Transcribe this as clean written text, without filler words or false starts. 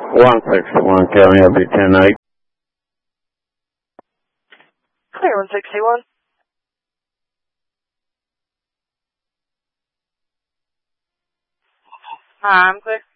161 County, I'll be 10-8. Clear 161. I'm clear.